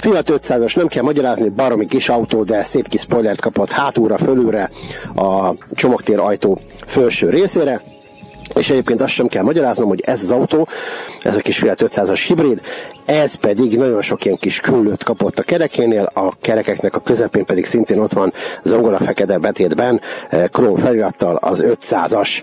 Fiat 500-as, nem kell magyarázni, baromi kis autó, de szép kis spoilert kapott hátulra, fölülre, a csomagtér ajtó felső részére. És egyébként azt sem kell magyaráznom, hogy ez az autó, ez a kis Fiat 500-as hibrid, ez pedig nagyon sok ilyen kis küllőt kapott a kerekénél, a kerekeknek a közepén pedig szintén ott van zongora fekete betétben, króm felirattal az 500-as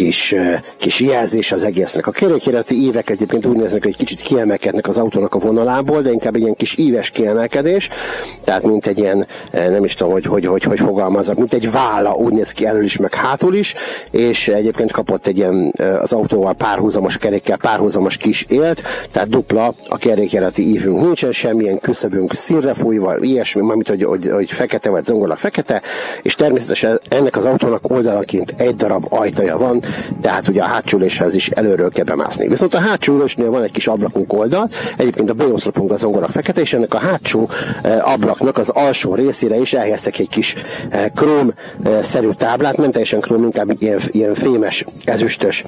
kis jelzés az egésznek. A kerékirati ívek egyébként úgy néznek, hogy egy kicsit kiemelkednek az autónak a vonalából, de inkább egy ilyen kis íves kiemelkedés, tehát mint egy ilyen, nem is tudom, hogy fogalmazok, mint egy válla, úgy néz ki elől is, meg hátul is, és egyébként kapott egy ilyen az autóval párhuzamos kerékkel párhuzamos kis élt, tehát dupla a kerékirati ívünk, nincsen semmilyen küszöbünk színre fújva, ilyesmi, mármint hogy fekete vagy zongolag fekete, és természetesen ennek az autónak oldalanként egy darab ajtaja van, tehát ugye a hátsó üléshez is előről kell bemászni. Viszont a hátsó ülésnél van egy kis ablakunk oldal, egyébként a B-oszlopunk a zongolag fekete, és ennek a hátsó ablaknak az alsó részére is elhelyeztek egy kis króm-szerű táblát, nem teljesen króm, inkább ilyen fémes, ezüstös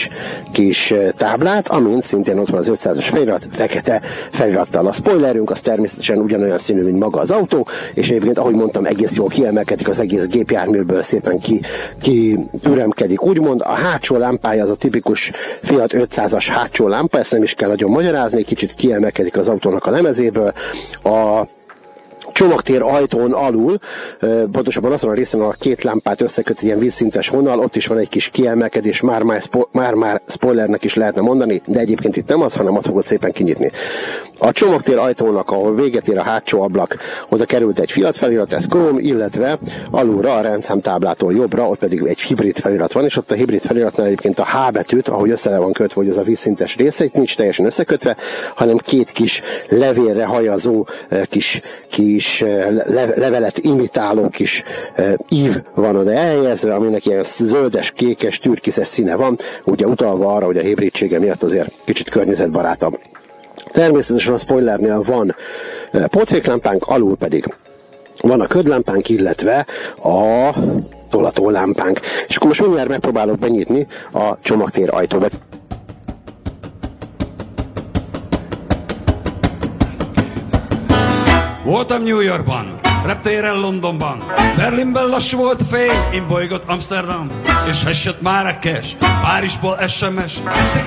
kis táblát, amin szintén ott van az 500-as felirat, fekete felirattal. A spoilerünk az természetesen ugyanolyan színű, mint maga az autó, és egyébként, ahogy mondtam, egész jól kiemelkedik az egész gépjárműből, szépen türemkedik, úgymond. A hátsó lámpája az a tipikus Fiat 500-as hátsó lámpa, ezt nem is kell nagyon magyarázni, kicsit kiemelkedik az autónak a lemezéből. A csomagtér ajtón alul, pontosabban azon a részen, ahol a két lámpát összeköt egy ilyen vízszintes vonal, ott is van egy kis kiemelkedés, már spoilernek is lehetne mondani, de egyébként itt nem az, hanem azt fogod szépen kinyitni. A csomagtér ajtónak, ahol véget ér a hátsó ablak, oda került egy Fiat felirat, ez króm, illetve alulra a rendszámtáblától jobbra, ott pedig egy hibrid felirat van, és ott a hibrid feliratnál egyébként a H betűt, ahogy össze van kötve, hogy az a vízszintes része, itt nincs teljesen összekötve, hanem két kis levélre hajazó kis levelet imitáló kis ív van oda elhelyezve, aminek ilyen zöldes, kékes, türkiszes színe van, ugye utalva arra, hogy a hibridsége miatt azért kicsit környezetbarátabb. Természetesen a spoilernél van pótféklámpánk, alul pedig van a ködlámpánk, illetve a tolatólámpánk. És akkor most mindjárt megpróbálok benyitni a csomagtér ajtóba. Voltam New Yorkban, reptéren Londonban, Berlinben lassú volt a fény, én bolygott Amsterdam, és esett Marrakes, Párizsból SMS,